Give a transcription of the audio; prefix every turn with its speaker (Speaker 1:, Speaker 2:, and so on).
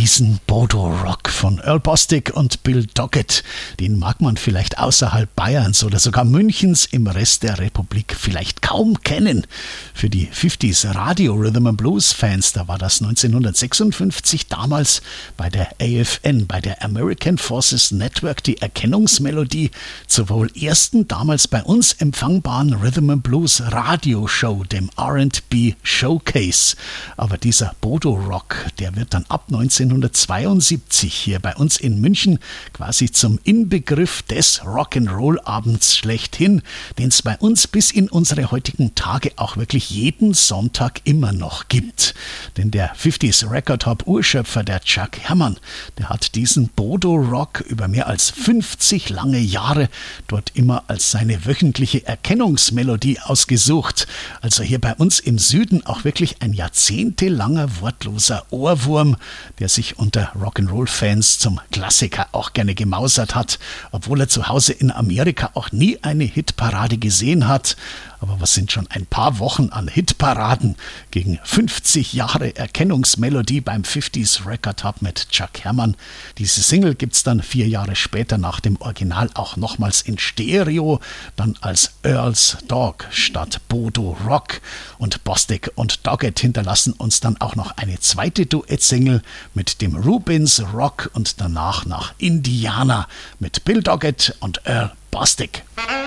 Speaker 1: diesen Bodo-Rock von Earl Bostic und Bill Doggett. Den mag man vielleicht außerhalb Bayerns oder sogar Münchens im Rest der Republik vielleicht kaum kennen. Für die 50s Radio Rhythm and Blues Fans, da war das 1956 damals bei der AFN, bei der American Forces Network, die Erkennungsmelodie zur wohl ersten damals bei uns empfangbaren Rhythm and Blues Radioshow, dem R&B Showcase. Aber dieser Bodo-Rock, der wird dann ab 1972 hier bei uns in München quasi zum Inbegriff des Rock'n'Roll-Abends schlechthin, den es bei uns bis in unsere heutigen Tage auch wirklich jeden Sonntag immer noch gibt. Denn der 50s Record-Hop-Urschöpfer, der Chuck Herman, der hat diesen Bodo-Rock über mehr als 50 lange Jahre dort immer als seine wöchentliche Erkennungsmelodie ausgesucht. Also hier bei uns im Süden auch wirklich ein jahrzehntelanger wortloser Ohrwurm, der sich unter Rock'n'Roll-Fans zum Klassiker auch gerne gemausert hat, obwohl er zu Hause in Amerika auch nie eine Hitparade gesehen hat. Aber was sind schon ein paar Wochen an Hitparaden gegen 50 Jahre Erkennungsmelodie beim 50s Record Hub mit Chuck Herman. Diese Single gibt's dann 4 Jahre später nach dem Original auch nochmals in Stereo, dann als Earl's Dog statt Bodo Rock. Und Bostic und Doggett hinterlassen uns dann auch noch eine zweite Duettsingle mit dem Rubens Rock und danach nach Indiana mit Bill Doggett und Earl Bostic.